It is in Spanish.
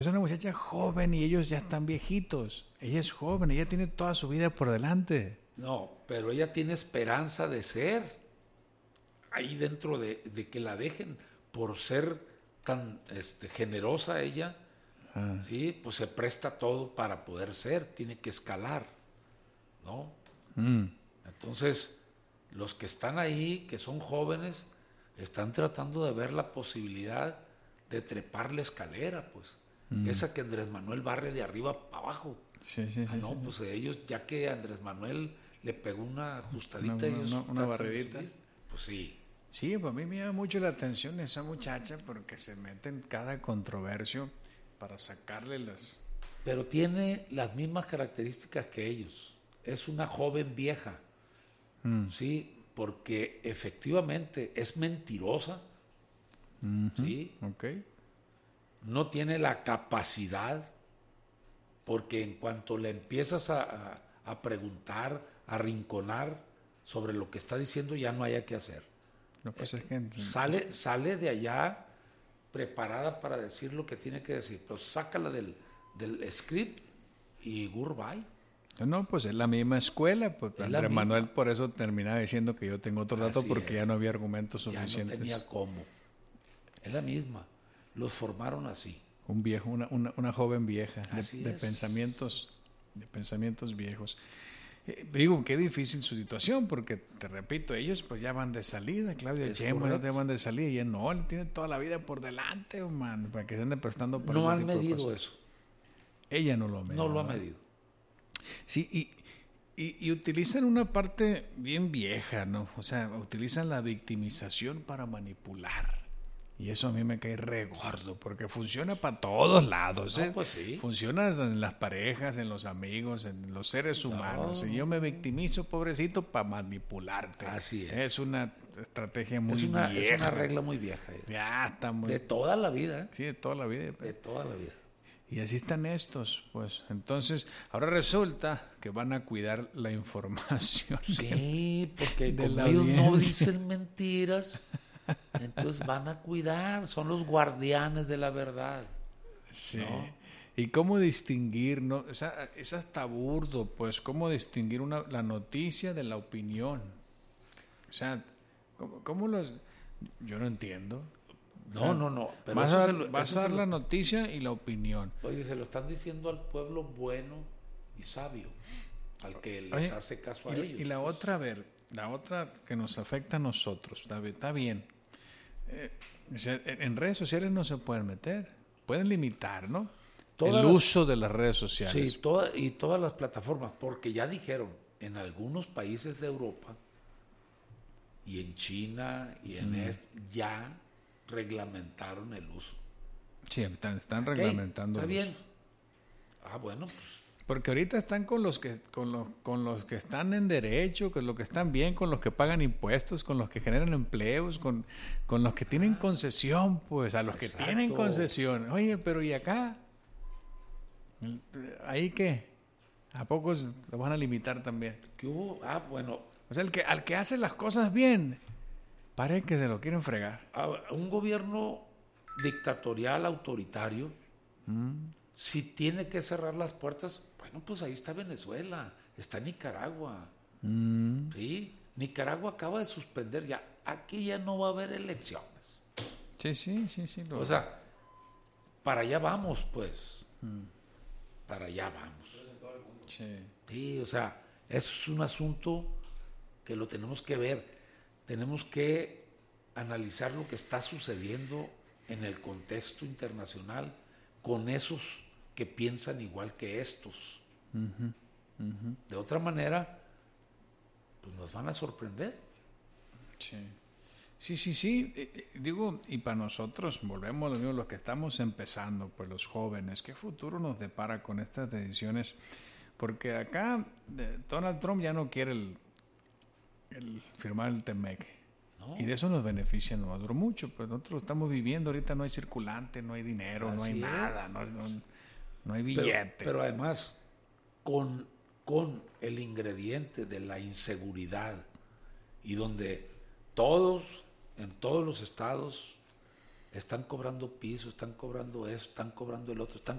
Es una muchacha joven y ellos ya están viejitos. Ella es joven, ella tiene toda su vida por delante. No, pero ella tiene esperanza de ser ahí dentro de que la dejen por ser tan generosa ella. Sí, pues se presta todo para poder ser, tiene que escalar, ¿no? Entonces, los que están ahí, que son jóvenes, están tratando de ver la posibilidad de trepar la escalera, pues. Esa que Andrés Manuel barre de arriba para abajo. Sí, no, pues ellos, ya que Andrés Manuel le pegó una ajustadita, ellos una barridita. Pues sí. Sí, para mí me llama mucho la atención esa muchacha porque se mete en cada controversia para sacarle las... Pero tiene las mismas características que ellos. Es una joven vieja, ¿sí? Porque efectivamente es mentirosa, ¿sí? Okay. No tiene la capacidad, porque en cuanto le empiezas a preguntar, a rinconar sobre lo que está diciendo, ya no haya que hacer. No, pues es que... Sale de allá preparada para decir lo que tiene que decir, pero sácala del script y goodbye. No, pues es la misma escuela, pues Es Andrés Manuel por eso terminaba diciendo que yo tengo otro dato porque ya no había argumentos suficientes. Ya no tenía cómo. Es la misma. Los formaron así. Un viejo, una joven vieja de es. de pensamientos viejos. Digo, qué difícil su situación, porque te repito, ellos pues ya van de salida, Claudia Sheinbaum ya van de salida, y él no, él tiene toda la vida por delante, man, para que se ande prestando por no han medido eso. Ella no lo ha medido. No lo ha medido. Sí, y utilizan una parte bien vieja, ¿no? O sea, utilizan la victimización para manipular. Y eso a mí me cae re gordo, porque funciona para todos lados. No, pues sí. Funciona en las parejas, en los amigos, en los seres humanos. Y yo me victimizo, pobrecito, para manipularte. Así es. Es una estrategia muy vieja. Es una regla muy vieja. Ya está muy... De toda la vida. Sí, de toda la vida. De toda la vida. Y así están estos, pues. Entonces, ahora resulta que van a cuidar la información. Sí, porque como ellos no dicen mentiras... Entonces van a cuidar, son los guardianes de la verdad. Sí. ¿No? ¿Y cómo distinguir? No, o sea, es hasta burdo, pues, cómo distinguir la noticia de la opinión. O sea, ¿cómo los...? Yo no entiendo. No. Pero vas a dar la noticia y la opinión. Oye, se lo están diciendo al pueblo bueno y sabio, al que les hace caso a ellos. Y la otra, a ver, la otra que nos afecta a nosotros, está bien. En redes sociales no se pueden meter, pueden limitar, ¿no? El uso de las redes sociales. Sí, y todas las plataformas, porque ya dijeron, en algunos países de Europa y en China y en ya reglamentaron el uso. Sí, están reglamentando. Está bien. Bueno, pues. Porque ahorita están con los que están en derecho, con los que están bien, con los que pagan impuestos, con los que generan empleos, con los que tienen concesión, pues, a los que tienen concesión. Oye, pero ¿y acá? ¿Ahí qué? ¿A poco lo van a limitar también? ¿Qué hubo? Bueno. O sea, al que hace las cosas bien, parece que se lo quieren fregar. Un gobierno dictatorial, autoritario, si tiene que cerrar las puertas, bueno, pues ahí está Venezuela, está Nicaragua. ¿Sí? Nicaragua acaba de suspender ya. Aquí ya no va a haber elecciones. Sí. O sea, para allá vamos, pues. Para allá vamos. Sí, o sea, eso es un asunto que lo tenemos que ver. Tenemos que analizar lo que está sucediendo en el contexto internacional con esos que piensan igual que estos. De otra manera, pues nos van a sorprender. Sí. Digo, y para nosotros, volvemos a lo mismo, los que estamos empezando, pues los jóvenes, ¿qué futuro nos depara con estas decisiones? Porque acá Donald Trump ya no quiere el firmar el TEMEC. No. Y de eso nos beneficia a nosotros mucho. Pues nosotros lo estamos viviendo, ahorita no hay circulante, no hay dinero, no hay nada, no hay billete. Pero además, con el ingrediente de la inseguridad y donde en todos los estados están cobrando piso, están cobrando eso, están cobrando el otro, están